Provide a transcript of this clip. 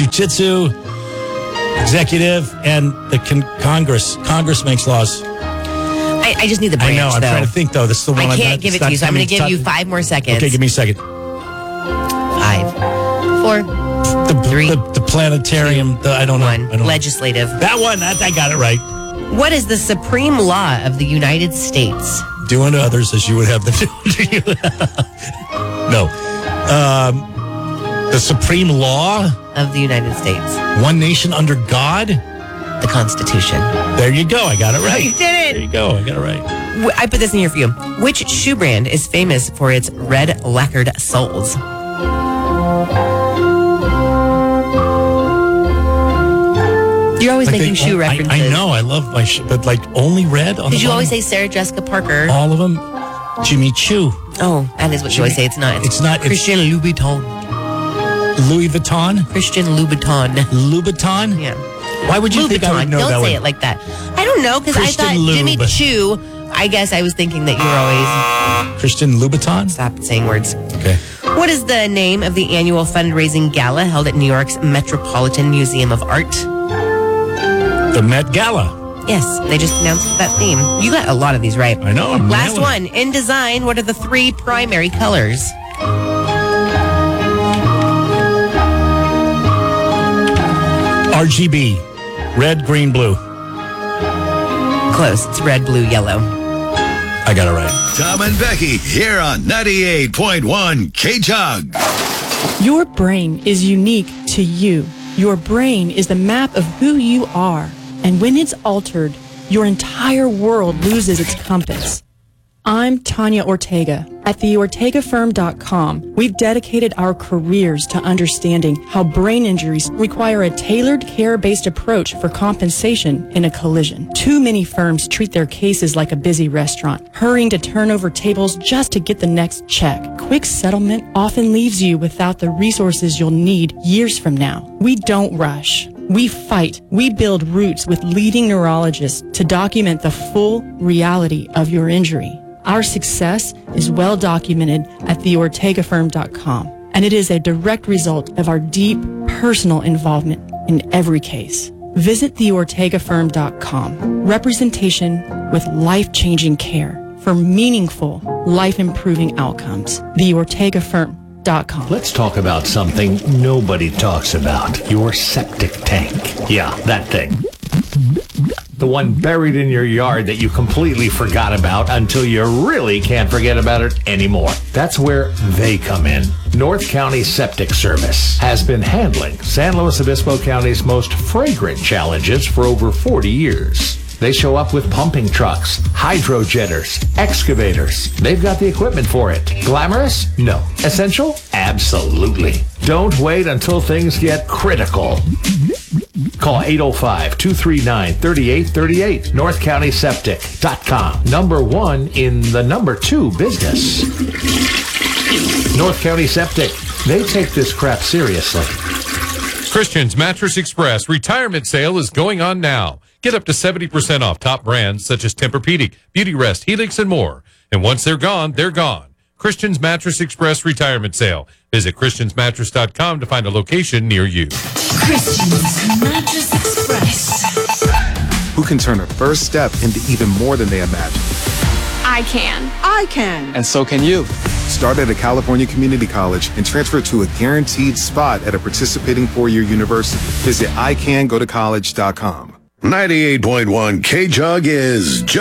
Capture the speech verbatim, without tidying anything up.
jujitsu, executive, and the con- Congress. Congress makes laws. I, I just need the branch, I know. I'm though. trying to think, though. This is the one I I'm can't not, give it not to you, so I'm going to give coming- you five more seconds. Okay, give me a second. Five, four, The, Three, the, the planetarium. The, I don't know. one. I don't know. Legislative. That one. That, I got it right. What is the supreme law of the United States? Do unto others as you would have them do to you. No. Um, the supreme law Of the United States. one nation under God. The Constitution. There you go. I got it right. You did it. There you go. I got it right. W- I put this in here for you. Which shoe brand is famous for its red lacquered soles? You're always Like making they- shoe I- references. I, know. I love my shoe, but like only red on the Did you bottom? always say Sarah Jessica Parker? all of them? Jimmy Choo, Oh, that is what you always say. It's not. It's not- it's- Christian Louboutin. Louis Vuitton, Christian Louboutin. Louboutin. Yeah. Why would you think I would Louboutin. know Don't that say one? it like that. I don't know, because I Christian thought Lube. Jimmy Choo. I guess I was thinking that you were always Christian Louboutin. stop saying words. Okay. What is the name of the annual fundraising gala held at New York's Metropolitan Museum of Art? The Met Gala. Yes, they just announced that theme. You got a lot of these right. I know. I'm Last nailing one. In design, what are the three primary colors? it. R G B. Red, green, blue. Close. It's red, blue, yellow. I got it right. Tom and Becky here on ninety-eight point one K-Jug. Your brain is unique to you. Your brain is the map of who you are. And when it's altered, your entire world loses its compass. I'm Tanya Ortega. At the ortega firm dot com, we've dedicated our careers to understanding how brain injuries require a tailored care-based approach for compensation in a collision. Too many firms treat their cases like a busy restaurant, hurrying to turn over tables just to get the next check. Quick settlement often leaves you without the resources you'll need years from now. We don't rush. We fight. We build routes with leading neurologists to document the full reality of your injury. Our success is well documented at the ortega firm dot com, and it is a direct result of our deep personal involvement in every case. Visit the ortega firm dot com. Representation with life-changing care for meaningful, life-improving outcomes. the ortega firm dot com. Let's talk about something nobody talks about. Your septic tank. Yeah, that thing. The one buried in your yard that you completely forgot about until you really can't forget about it anymore. That's where they come in. North County Septic Service has been handling San Luis Obispo County's most fragrant challenges for over forty years. They show up with pumping trucks, hydrojetters, excavators. They've got the equipment for it. Glamorous? No. Essential? Absolutely. Don't wait until things get critical. Call eight oh five, two three nine, three eight three eight. north county septic dot com. Number one in the number two business. North County Septic. They take this crap seriously. Christian's Mattress Express retirement sale is going on now. Get up to seventy percent off top brands such as Tempur-Pedic, Beauty Rest, Helix, and more. And once they're gone, they're gone. Christian's Mattress Express retirement sale. Visit christians mattress dot com to find a location near you. Christian's Mattress Express. Who can turn a first step into even more than they imagined. I can. I can. And so can you. Start at a California community college and transfer to a guaranteed spot at a participating four-year university. Visit I can go to college dot com. ninety-eight point one K-Jug is